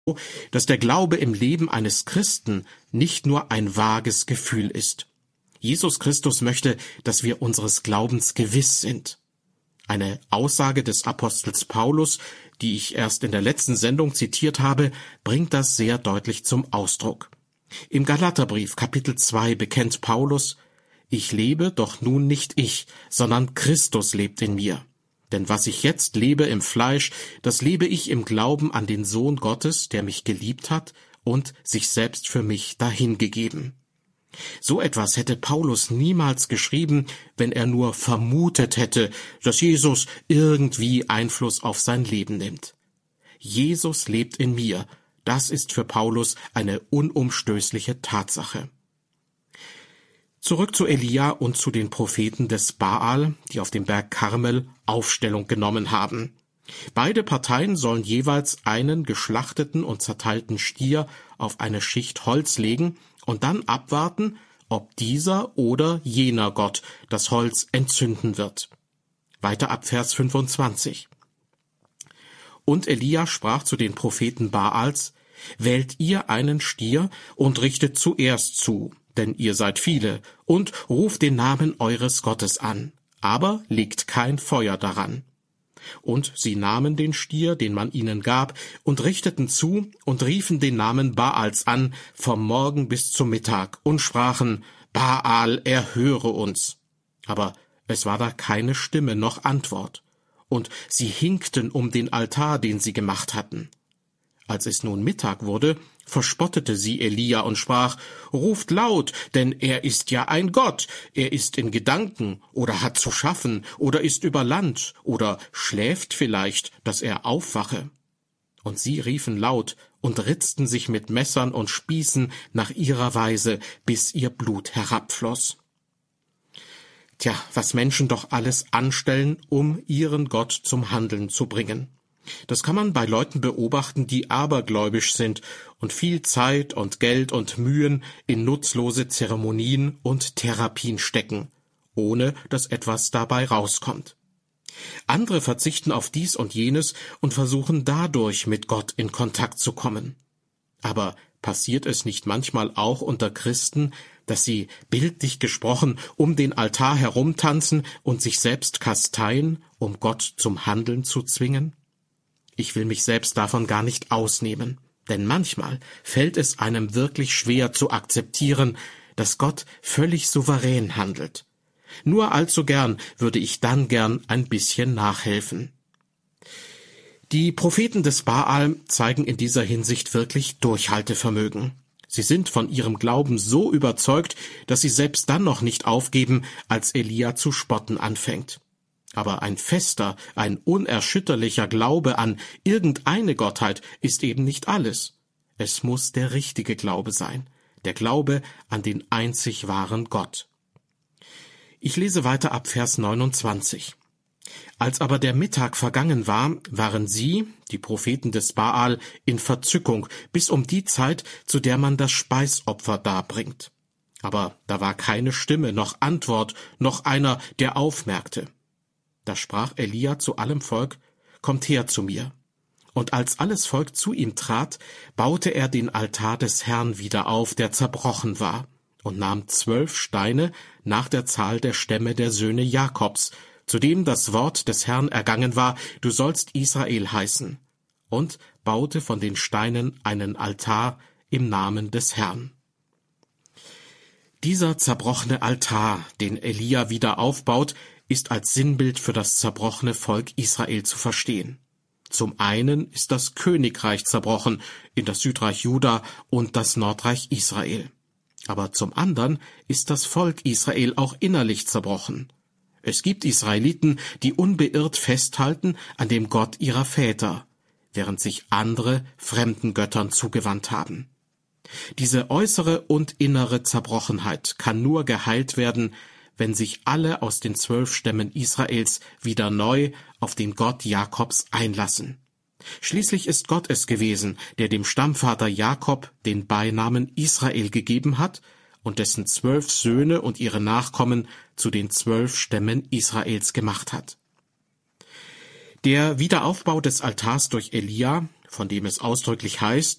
dass der Glaube im Leben eines Christen nicht nur ein vages Gefühl ist. Jesus Christus möchte, dass wir unseres Glaubens gewiss sind. Eine Aussage des Apostels Paulus, die ich erst in der letzten Sendung zitiert habe, bringt das sehr deutlich zum Ausdruck. Im Galaterbrief Kapitel 2 bekennt Paulus: Ich lebe, doch nun nicht ich, sondern Christus lebt in mir. Denn was ich jetzt lebe im Fleisch, das lebe ich im Glauben an den Sohn Gottes, der mich geliebt hat und sich selbst für mich dahingegeben. So etwas hätte Paulus niemals geschrieben, wenn er nur vermutet hätte, dass Jesus irgendwie Einfluss auf sein Leben nimmt. Jesus lebt in mir. Das ist für Paulus eine unumstößliche Tatsache. Zurück zu Elia und zu den Propheten des Baal, die auf dem Berg Karmel Aufstellung genommen haben. Beide Parteien sollen jeweils einen geschlachteten und zerteilten Stier auf eine Schicht Holz legen und dann abwarten, ob dieser oder jener Gott das Holz entzünden wird. Weiter ab Vers 25. Und Elia sprach zu den Propheten Baals: Wählt ihr einen Stier und richtet zuerst zu, denn ihr seid viele, und ruft den Namen eures Gottes an, aber legt kein Feuer daran. Und sie nahmen den Stier, den man ihnen gab, und richteten zu und riefen den Namen Baals an, vom Morgen bis zum Mittag, und sprachen: Baal, erhöre uns. Aber es war da keine Stimme noch Antwort, und sie hinkten um den Altar, den sie gemacht hatten. Als es nun Mittag wurde, verspottete sie Elia und sprach: Ruft laut, denn er ist ja ein Gott. Er ist in Gedanken oder hat zu schaffen oder ist über Land oder schläft vielleicht, dass er aufwache. Und sie riefen laut und ritzten sich mit Messern und Spießen nach ihrer Weise, bis ihr Blut herabfloss. Tja, was Menschen doch alles anstellen, um ihren Gott zum Handeln zu bringen. Das kann man bei Leuten beobachten, die abergläubisch sind und viel Zeit und Geld und Mühen in nutzlose Zeremonien und Therapien stecken, ohne dass etwas dabei rauskommt. Andere verzichten auf dies und jenes und versuchen dadurch mit Gott in Kontakt zu kommen. Aber passiert es nicht manchmal auch unter Christen, dass sie, bildlich gesprochen, um den Altar herumtanzen und sich selbst kasteien, um Gott zum Handeln zu zwingen? Ich will mich selbst davon gar nicht ausnehmen, denn manchmal fällt es einem wirklich schwer zu akzeptieren, dass Gott völlig souverän handelt. Nur allzu gern würde ich dann gern ein bisschen nachhelfen. Die Propheten des Baal zeigen in dieser Hinsicht wirklich Durchhaltevermögen. Sie sind von ihrem Glauben so überzeugt, dass sie selbst dann noch nicht aufgeben, als Elia zu spotten anfängt. Aber ein fester, ein unerschütterlicher Glaube an irgendeine Gottheit ist eben nicht alles. Es muss der richtige Glaube sein, der Glaube an den einzig wahren Gott. Ich lese weiter ab Vers 29. Als aber der Mittag vergangen war, waren sie, die Propheten des Baal, in Verzückung, bis um die Zeit, zu der man das Speisopfer darbringt. Aber da war keine Stimme, noch Antwort, noch einer, der aufmerkte. Da sprach Elia zu allem Volk: Kommt her zu mir. Und als alles Volk zu ihm trat, baute er den Altar des Herrn wieder auf, der zerbrochen war, und nahm 12 Steine nach der Zahl der Stämme der Söhne Jakobs, zu dem das Wort des Herrn ergangen war: Du sollst Israel heißen, und baute von den Steinen einen Altar im Namen des Herrn. Dieser zerbrochene Altar, den Elia wieder aufbaut, ist als Sinnbild für das zerbrochene Volk Israel zu verstehen. Zum einen ist das Königreich zerbrochen in das Südreich Juda und das Nordreich Israel. Aber zum anderen ist das Volk Israel auch innerlich zerbrochen. Es gibt Israeliten, die unbeirrt festhalten an dem Gott ihrer Väter, während sich andere fremden Göttern zugewandt haben. Diese äußere und innere Zerbrochenheit kann nur geheilt werden, wenn sich alle aus den 12 Stämmen Israels wieder neu auf den Gott Jakobs einlassen. Schließlich ist Gott es gewesen, der dem Stammvater Jakob den Beinamen Israel gegeben hat und dessen 12 Söhne und ihre Nachkommen zu den 12 Stämmen Israels gemacht hat. Der Wiederaufbau des Altars durch Elia von dem es ausdrücklich heißt,